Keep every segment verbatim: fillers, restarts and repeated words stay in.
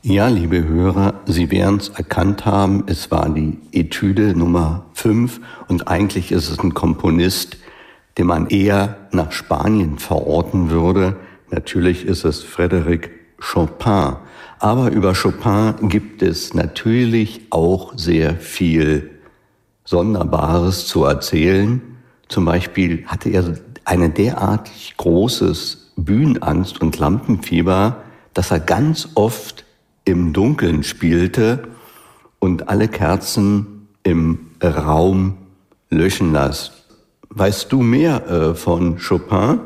Ja, liebe Hörer, Sie werden es erkannt haben, es war die Etüde Nummer fünf und eigentlich ist es ein Komponist, den man eher nach Spanien verorten würde. Natürlich ist es Frédéric Chopin, aber über Chopin gibt es natürlich auch sehr viel Sonderbares zu erzählen. Zum Beispiel hatte er eine derartig großes Bühnenangst und Lampenfieber, dass er ganz oft im Dunkeln spielte und alle Kerzen im Raum löschen lässt. Weißt du mehr äh, von Chopin?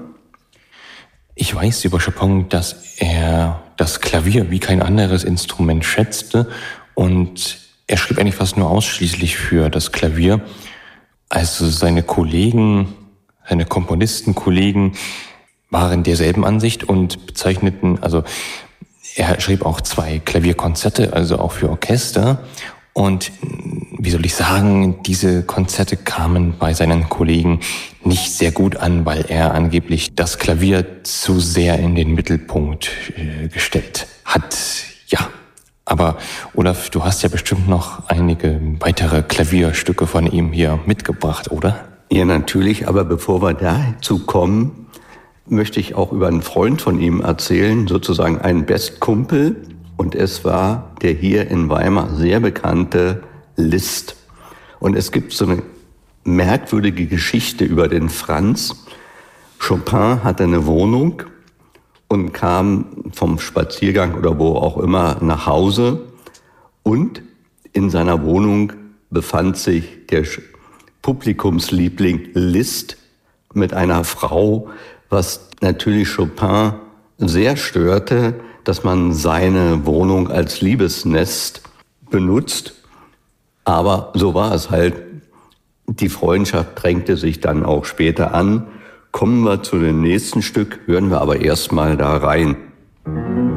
Ich weiß über Chopin, dass er das Klavier wie kein anderes Instrument schätzte und er schrieb eigentlich fast nur ausschließlich für das Klavier. Also seine Kollegen, seine Komponistenkollegen waren derselben Ansicht und bezeichneten, also er schrieb auch zwei Klavierkonzerte, also auch für Orchester. Und wie soll ich sagen, diese Konzerte kamen bei seinen Kollegen nicht sehr gut an, weil er angeblich das Klavier zu sehr in den Mittelpunkt äh, gestellt hat. Ja, aber Olaf, du hast ja bestimmt noch einige weitere Klavierstücke von ihm hier mitgebracht, oder? Ja, natürlich, aber bevor wir dazu kommen, möchte ich auch über einen Freund von ihm erzählen, sozusagen einen Bestkumpel. Und es war der hier in Weimar sehr bekannte Liszt. Und es gibt so eine merkwürdige Geschichte über den Franz. Chopin hatte eine Wohnung und kam vom Spaziergang oder wo auch immer nach Hause. Und in seiner Wohnung befand sich der Publikumsliebling Liszt mit einer Frau, was natürlich Chopin sehr störte, dass man seine Wohnung als Liebesnest benutzt. Aber so war es halt. Die Freundschaft drängte sich dann auch später an. Kommen wir zu dem nächsten Stück, hören wir aber erstmal da rein.